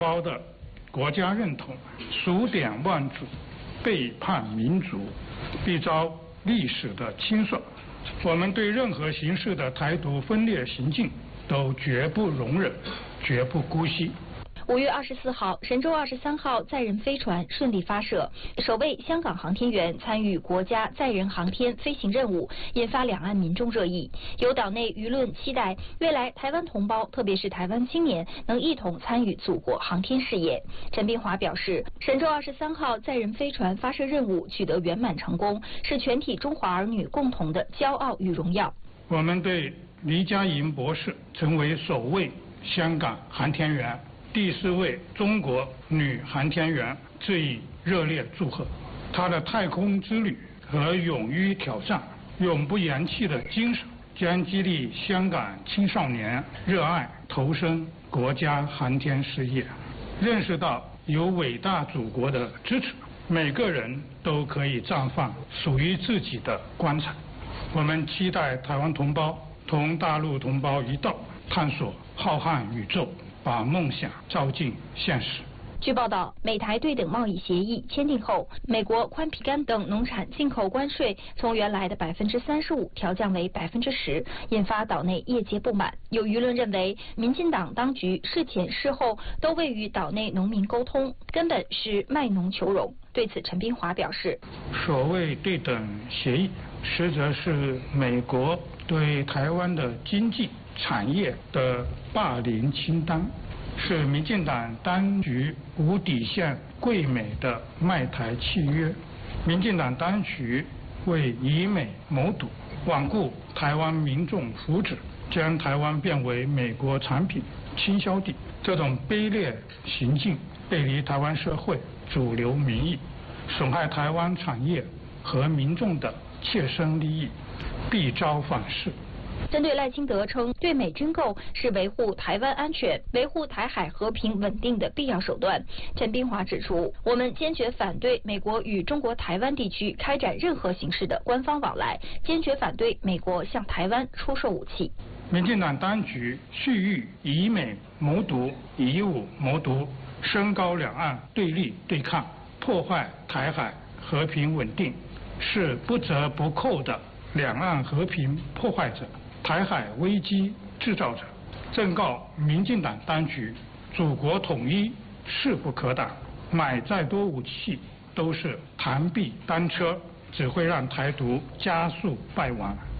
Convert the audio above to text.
高的国家认同，数典忘祖，背叛民族，必遭历史的清算。我们对任何形式的台独分裂行径都绝不容忍，绝不姑息。 5月24号，神舟23号载人飞船顺利发射，首位香港航天员参与国家载人航天飞行任务，引发两岸民众热议。有岛内舆论期待未来台湾同胞，特别是台湾青年，能一同参与祖国航天事业。陈斌华表示，神舟23号载人飞船发射任务取得圆满成功，是全体中华儿女共同的骄傲与荣耀。 我们对黎佳莹博士成为首位香港航天员、第4位中国女航天员致以热烈祝贺。她的太空之旅和勇于挑战、永不言弃的精神，将激励香港青少年热爱投身国家航天事业。认识到有伟大祖国的支持，每个人都可以绽放属于自己的光彩。我们期待台湾同胞同大陆同胞一道，探索浩瀚宇宙，把梦想照进现实。 据报道，美台对等贸易协议签订后，美国宽皮干等农产进口关税从原来的35%调降为10%，引发岛内业界不满。有舆论认为，民进党当局事前事后都未与岛内农民沟通，根本是卖农求荣。对此，陈斌华表示， 所谓对等协议，实则是美国对台湾的经济产业的霸凌清单，是民进党当局无底线跪美的卖台契约。民进党当局为以美谋独，罔顾台湾民众福祉，将台湾变为美国产品倾销地，这种卑劣行径背离台湾社会主流民意，损害台湾产业和民众的切身利益，必遭反噬。 针对赖清德称对美军购是维护台湾安全、维护台海和平稳定的必要手段，陈斌华指出，我们坚决反对美国与中国台湾地区开展任何形式的官方往来，坚决反对美国向台湾出售武器。 民进党当局蓄意以美谋独、以武谋独，升高两岸对立对抗，破坏台海和平稳定，是不折不扣的两岸和平破坏者、台海危机制造者。正告民进党当局，祖国统一势不可挡，买再多武器都是螳臂当车，只会让台独加速败亡。